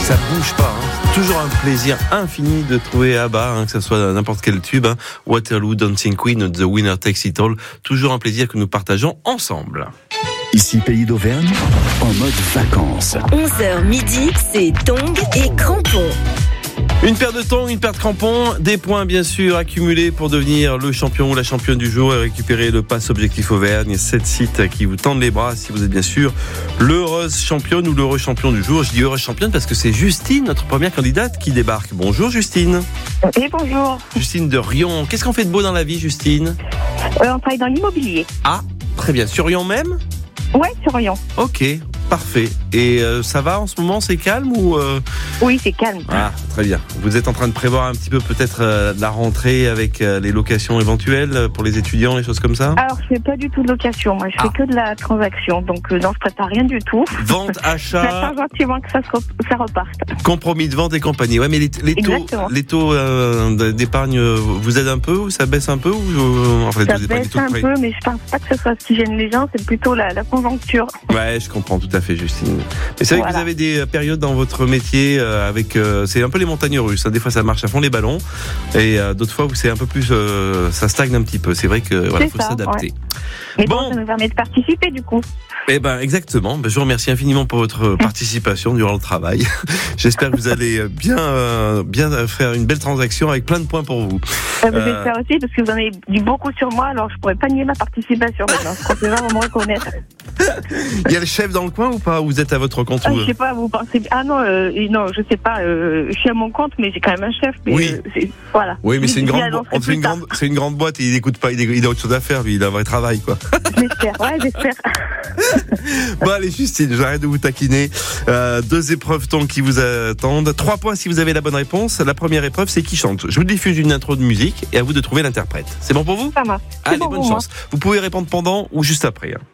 Ça bouge pas, hein. Toujours un plaisir infini de trouver ABBA, hein, que ce soit n'importe quel tube, hein. Waterloo, Dancing Queen, The Winner Takes It All. Toujours un plaisir que nous partageons ensemble. Ici, Pays d'Auvergne, en mode vacances. 11h midi, c'est tongs et crampons. Une paire de tongs, une paire de crampons, des points bien sûr accumulés pour devenir le champion ou la championne du jour et récupérer le pass Objectif Auvergne. 7 sites qui vous tendent les bras si vous êtes bien sûr l'heureuse championne ou l'heureux champion du jour. Je dis heureuse championne parce que c'est Justine, notre première candidate, qui débarque. Bonjour Justine. Et bonjour. Justine de Rion. Qu'est-ce qu'on fait de beau dans la vie, Justine ? On travaille dans l'immobilier. Ah, très bien. Sur Rion même ? Ouais, sur Rion. Ok, parfait. Et ça va en ce moment, c'est calme ou Oui, c'est calme. Ah, très bien. Vous êtes en train de prévoir un petit peu peut-être la rentrée avec les locations éventuelles pour les étudiants, les choses comme ça ? Alors, je fais pas du tout de location. Moi, je fais que de la transaction. Donc, non, je prépare rien du tout. Vente, achat, J'attends gentiment que ça reparte. compromis de vente et compagnie. Ouais, mais les taux d'épargne vous aident un peu ou ça baisse un peu ou en fait, Ça vous êtes pas du baisse tout un prêt. peu, mais je pense pas que ce soit ce qui gêne les gens. C'est plutôt la conjoncture. Ouais, je comprends tout à fait, Justine. Mais c'est vrai que vous avez des périodes dans votre métier avec, c'est un peu les montagnes russes. Hein. Des fois, ça marche à fond les ballons, et d'autres fois où c'est un peu plus, ça stagne un petit peu. C'est vrai que voilà, faut s'adapter. Ouais. Mais bon, ça nous permet de participer du coup. Eh ben exactement. Je vous remercie infiniment pour votre participation durant le travail. J'espère que vous allez bien faire une belle transaction avec plein de points pour vous. J'espère aussi parce que vous en avez dit beaucoup sur moi, alors je pourrais pas nier ma participation maintenant. Je compte vraiment me reconnaître. Il y a le chef dans le coin ou pas ? Vous êtes à votre compte Je sais pas, vous pensez... Ah non, non, je sais pas. Je suis à mon compte, mais j'ai quand même un chef. Mais oui. Voilà. Oui, mais c'est une grande boîte et il n'écoute pas. Il a autre chose à faire, lui. Il a un vrai travail, quoi. J'espère. Bon, allez, Justine, j'arrête de vous taquiner. 2 épreuves tongs qui vous attendent. 3 points si vous avez la bonne réponse. La première épreuve, c'est qui chante. Je vous diffuse une intro de musique et à vous de trouver l'interprète. C'est bon pour vous ? Ça marche. Allez, bonne chance. Vous pouvez répondre pendant ou juste après.